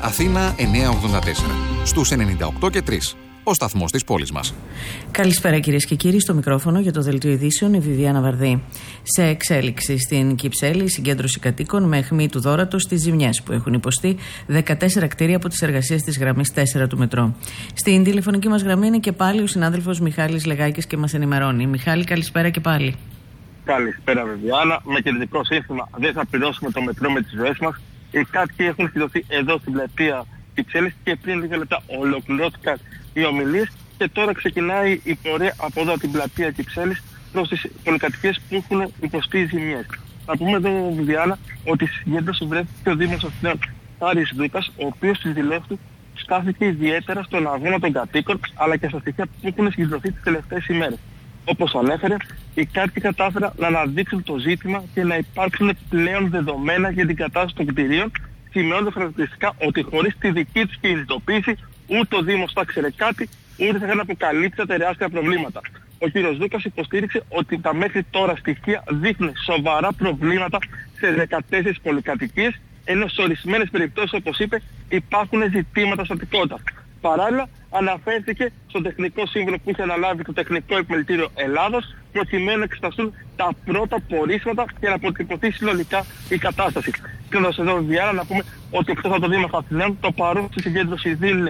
Αθήνα 984. Στους 98 και 3. Ο σταθμός της πόλης μας. Καλησπέρα κυρίες και κύριοι. Στο μικρόφωνο για το Δελτίο Ειδήσεων η Βιβιάνα Βαρδή. Σε εξέλιξη στην Κυψέλη η συγκέντρωση κατοίκων με αιχμή του δώρατος στις ζημιές που έχουν υποστεί 14 κτίρια από τις εργασίες της γραμμής 4 του μετρό. Στην τηλεφωνική μας γραμμή είναι και πάλι ο συνάδελφος Μιχάλης Λεγάκης και μας ενημερώνει. Μιχάλη, καλησπέρα και πάλι. Καλησπέρα, Βιβιάνα. Με κεντρικό σύνθημα δεν θα πληρώσουμε το μετρό με τις ζωές μας. Οι κάτοικοι έχουν συγκεντρωθεί εδώ στην πλατεία Κυψέλης και πριν λίγα λεπτά ολοκληρώθηκαν οι ομιλίες και τώρα ξεκινάει η πορεία από εδώ την πλατεία Κυψέλης προς τις πολυκατοικίες που έχουν υποστεί ζημιές. Να πούμε εδώ, Βιβιάνα, ότι στη συγκέντρωση βρέθηκε ο Δήμος Αθηναίων Χάρης Δούκας, ο οποίος στις δηλώσεις του στάθηκε ιδιαίτερα στον αγώνα των κατοίκων αλλά και στα στοιχεία που έχουν συγκεντρωθεί τις τελευταίες ημέρες. Όπως ανέφερε, οι κάτοικοι κατάφεραν να αναδείξουν το ζήτημα και να υπάρξουν πλέον δεδομένα για την κατάσταση των κτηρίων, σημειώνοντας χαρακτηριστικά ότι χωρίς τη δική τους κινητοποίηση ούτε ο Δήμος θα ξέρε κάτι, ούτε θα είχαν αποκαλύψει τα τεράστια προβλήματα. Ο κ. Δούκας υποστήριξε ότι τα μέχρι τώρα στοιχεία δείχνουν σοβαρά προβλήματα σε 14 πολυκατοικίες, ενώ σε ορισμένες περιπτώσεις, όπως είπε, υπάρχουν ζητήματα στατικότητας. Παράλληλα, αναφέρθηκε στον τεχνικό σύμβουλο που είχε αναλάβει το Τεχνικό Επιμελητήριο Ελλάδος, προκειμένου να εξεταστούν τα πρώτα πορίσματα και να αποτυπωθεί συνολικά η κατάσταση. Κλείνοντας εδώ, Βιβιάνα, να πούμε ότι εκτός από το Δήμο Αθηναίων, το παρόν στη συγκέντρωση δίνουν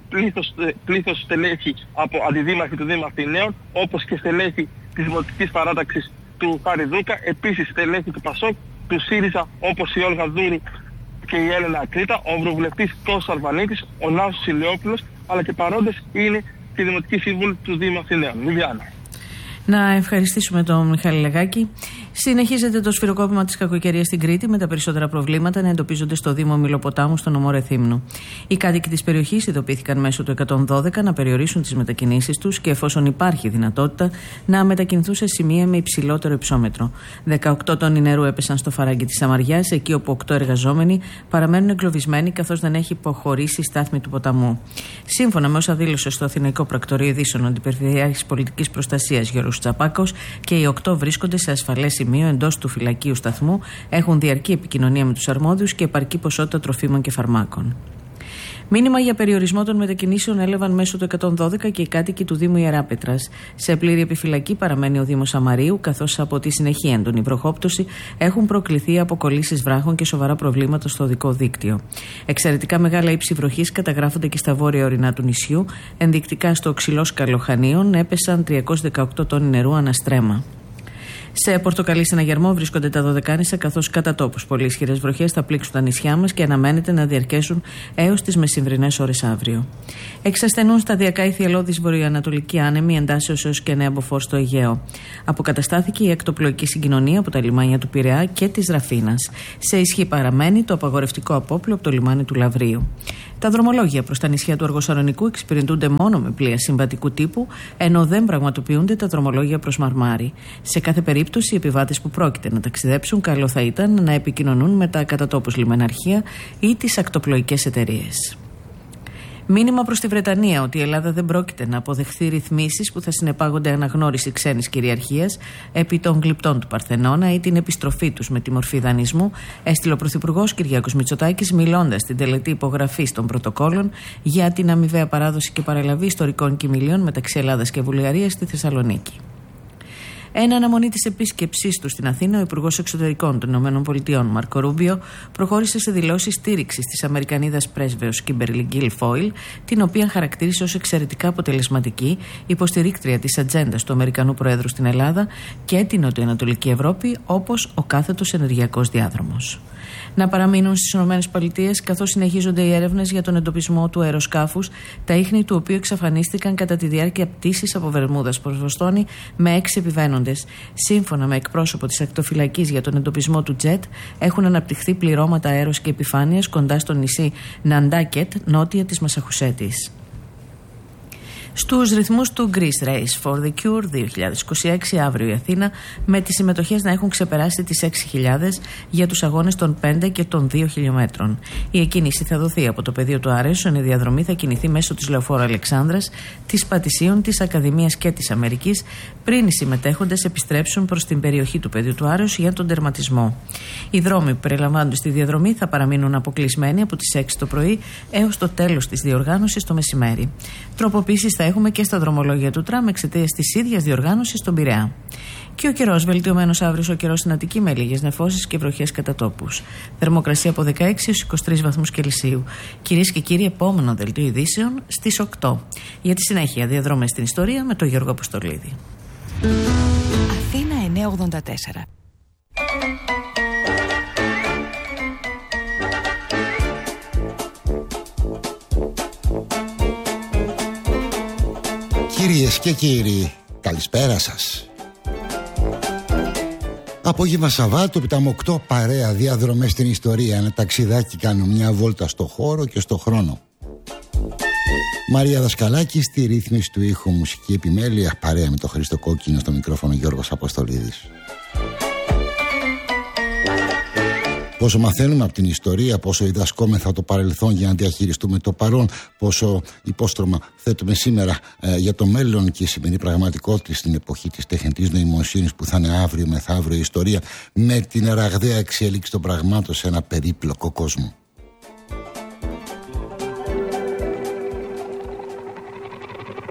πλήθος στελέχη από αντιδήμαρχοι του Δήμου Αθηναίων, όπως και στελέχη της Δημοτικής Παράταξης του Χάρη Δούκα, επίσης στελέχη του ΠΑΣΟΚ, του ΣΥΡΙΖΑ, όπως η Όλγα Δούρου και η Έλενα Ακρίτα, ο Ευρωβουλευτής Κώστας Αρβανίτης, ο Νάσος Ηλιόπουλος, αλλά και παρόντες είναι και η Δημοτική Σύμβουλη του Δήμου Αθηναίων. Βιβιάνα. Να ευχαριστήσουμε τον Μιχάλη Λεγάκη. Συνεχίζεται το σφυροκόπημα της κακοκαιρίας στην Κρήτη, με τα περισσότερα προβλήματα να εντοπίζονται στο Δήμο Μηλοποτάμου, στο νομό Ρεθύμνου. Οι κάτοικοι της περιοχής ειδοποιήθηκαν μέσω του 112 να περιορίσουν τις μετακινήσεις τους και, εφόσον υπάρχει δυνατότητα, να μετακινηθούν σε σημεία με υψηλότερο υψόμετρο. 18 τόνοι νερού έπεσαν στο φαράγγι της Σαμαριάς, εκεί όπου 8 εργαζόμενοι παραμένουν εγκλωβισμένοι, καθώς δεν έχει υποχωρήσει η στάθμη του ποταμού. Σύμφωνα με όσα δήλωσε στο Αθηναϊκό Πρακτορείο Ειδήσεων ο Αντιπεριφερειάρχης Πολιτικής Προστασίας Γιώργος Τσαπάκος, και οι 8 βρίσκονται σε ασφαλές σημείο εντός του φυλακίου σταθμού, έχουν διαρκή επικοινωνία με τους αρμόδιους και επαρκή ποσότητα τροφίμων και φαρμάκων. Μήνυμα για περιορισμό των μετακινήσεων έλαβαν μέσω του 112 και οι κάτοικοι του Δήμου Ιεράπετρας. Σε πλήρη επιφυλακή παραμένει ο Δήμος Αμαρίου, καθώς από τη συνεχή έντονη βροχόπτωση έχουν προκληθεί αποκολλήσεις βράχων και σοβαρά προβλήματα στο οδικό δίκτυο. Εξαιρετικά μεγάλα ύψη βροχής καταγράφονται και στα βόρεια ορεινά του νησιού. Ενδεικτικά στο Ξυλόσκαλο Χανίων έπεσαν 318 τόνοι νερού αναστρέμα. Σε Πορτοκαλί Συναγερμό βρίσκονται τα Δωδεκάνησα, καθώς κατά τόπους πολύ ισχυρές βροχές θα πλήξουν τα νησιά μας και αναμένεται να διαρκέσουν έως τις μεσημβρινές ώρες αύριο. Εξασθενούν σταδιακά οι θυελλώδεις βορειοανατολικοί άνεμοι εντάσσεως έως και νέα μποφόρ στο Αιγαίο. Αποκαταστάθηκε η εκτοπλοϊκή συγκοινωνία από τα λιμάνια του Πειραιά και της Ραφίνας. Σε ισχύ παραμένει το απαγορευτικό απόπλου από το λιμάνι του Λαβρίου. Τα δρομολόγια προς τα νησιά του Αργοσαλονικού εξυπηρετούνται μόνο με πλοία συμβατικού τύπου, ενώ δεν πραγματοποιούνται τα δρομολόγια προς Μαρμάρι. Σε κάθε περίπτωση, οι επιβάτες που πρόκειται να ταξιδέψουν, καλό θα ήταν να επικοινωνούν με τα κατατόπους λιμεναρχεία ή τις ακτοπλοϊκές εταιρείες. Μήνυμα προς τη Βρετανία ότι η Ελλάδα δεν πρόκειται να αποδεχθεί ρυθμίσεις που θα συνεπάγονται αναγνώριση ξένης κυριαρχίας επί των γλυπτών του Παρθενώνα ή την επιστροφή τους με τη μορφή δανεισμού, έστειλε ο Πρωθυπουργός Κυριάκος Μητσοτάκης, μιλώντας στην τελετή υπογραφής των πρωτοκόλων για την αμοιβαία παράδοση και παραλαβή ιστορικών κοιμηλίων μεταξύ Ελλάδας και Βουλγαρίας στη Θεσσαλονίκη. Εν αναμονή της επίσκεψής του στην Αθήνα, ο Υπουργός Εξωτερικών των ΗΠΑ, Μάρκο Ρούμπιο, προχώρησε σε δηλώσεις στήριξης της Αμερικανίδας πρέσβεως Κίμπερλι Γκίλφόιλ, την οποία χαρακτήρισε ως εξαιρετικά αποτελεσματική υποστηρίκτρια της ατζέντας του Αμερικανού Προέδρου στην Ελλάδα και την Νοτιοανατολική Ευρώπη, όπως ο κάθετος ενεργειακός διάδρομος. Να παραμείνουν στις ΗΠΑ, καθώς συνεχίζονται οι έρευνες για τον εντοπισμό του αεροσκάφους, τα ίχνη του οποίου εξαφανίστηκαν κατά τη διάρκεια πτήσης από Βερμούδας προς Βοστόνη με 6 επιβαίνοντες. Σύμφωνα με εκπρόσωπο της ακτοφυλακής για τον εντοπισμό του τζετ, έχουν αναπτυχθεί πληρώματα αέρος και επιφάνειας κοντά στο νησί Ναντάκετ, νότια της Μασαχουσέτης. Στους ρυθμούς του Greece Race for the Cure 2026, αύριο η Αθήνα, με τις συμμετοχές να έχουν ξεπεράσει τις 6.000 για τους αγώνες των 5 και των 2 χιλιόμετρων. Η εκκίνηση θα δοθεί από το πεδίο του Άρεσου, ενώ η διαδρομή θα κινηθεί μέσω της Λεωφόρου Αλεξάνδρας, της Πατησίων, της Ακαδημίας και της Αμερικής, πριν οι συμμετέχοντες επιστρέψουν προς την περιοχή του πεδίου του Άρεσου για τον τερματισμό. Οι δρόμοι που περιλαμβάνονται στη διαδρομή θα παραμείνουν αποκλεισμένοι από τις 6 το πρωί έως το τέλος της διοργάνωσης το μεσημέρι. Τροποποίησεις θα έχουμε και στα δρομολόγια του τραμ εξαιτίας της ίδιας διοργάνωσης στον Πειραιά. Και ο καιρός, βελτιωμένος αύριο ο καιρός στην Αττική με λίγες νεφώσεις και βροχές κατά τόπους. Θερμοκρασία από 16 έως 23 βαθμούς Κελσίου. Κυρίες και κύριοι, επόμενο δελτίο ειδήσεων στις 8. Για τη συνέχεια, διαδρόμες στην ιστορία με τον Γιώργο Αποστολίδη. Αθήνα 984. Κυρίες και κύριοι, καλησπέρα σας. Απόγευμα Σαββάτου, πιτάμε 8 παρέα, διαδρομές στην ιστορία. Ένα ταξιδάκι, κάνουμε μια βόλτα στο χώρο και στο χρόνο. Μαρία Δασκαλάκη στη ρύθμιση του ήχου, μουσική επιμέλεια, παρέα με τον Χρήστο Κόκκινο στο μικρόφωνο, Γιώργος Αποστολίδης. Πόσο μαθαίνουμε από την ιστορία, πόσο διδασκόμεθα το παρελθόν για να διαχειριστούμε το παρόν, πόσο υπόστρωμα θέτουμε σήμερα για το μέλλον και η σημερινή πραγματικότητα στην εποχή της τεχνητής νοημοσύνης που θα είναι αύριο μεθαύριο η ιστορία, με την ραγδαία εξέλιξη των πραγμάτων σε ένα περίπλοκο κόσμο.